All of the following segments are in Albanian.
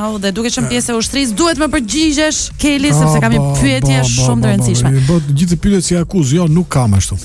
dhe duke qenë pjesë e ushtrisë, duhet më përgjigjesh, Keli, sepse kam një pyetje shumë të rëndësishme. Gjithë pyetjet si akuz, jo, nuk kam ashtu.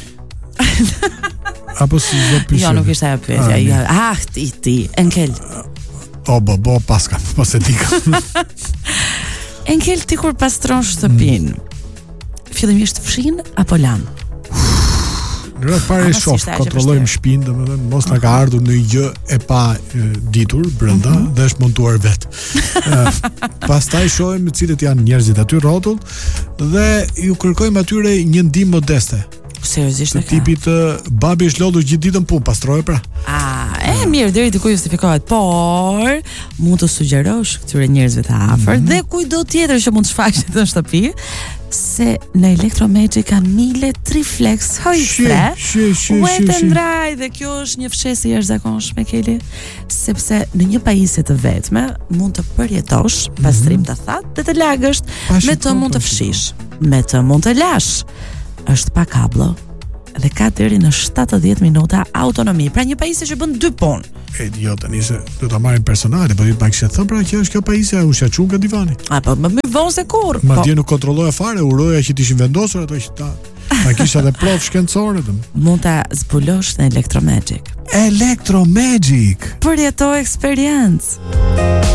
Apo si do pyetje? Jo, nuk ishte ajo pyetja. Ti, Enkel. Paska, pas e di. Enkel, ti kur pastron shtëpinë, fillimisht fshin apo lan? Rreth pare shoh, kontrollojmë shtëpinë, domethënë mos na ka ardhur ndonjë gjë e pa ditur brenda dhe është montuar vet. Pastaj shohim cilët janë njerëzit aty rrotull dhe ju kërkojmë atyre një ndihmë modeste. Seriozisht e ka. Tipit babi është lodhur gjithë ditën pastroje pra. Mirë, deri diku justifikohet, por mund të sugjerosh këtyre njerëzve të afër dhe kujdo tjetër që mund të shfaqet në shtëpi se në Electromagic ka Miele Triflex Wet and Dry, dhe kjo është një fshesë e jashtëzakonshme, Keli, sepse në një pajisje të vetme mund të përjetosh pastrim të thatë dhe të lagësht, me të mund të fshish, me të mund të lash. Është pa kablo dhe ka deri në 70 minuta autonomi. Pra një pajisje që bën 2 punë. Jo, tani se do ta marrim personale, po ti pa kishte thënë pra që është kjo pajisje u shaqun nga divani. Po më vonë se kur. Madje nuk kontrolloja fare, uroja që ishin vendosur ato që ta kisha edhe provë shkencore. Mund ta zbulosh në Electromagic. Electromagic. Përjeto eksperiencë.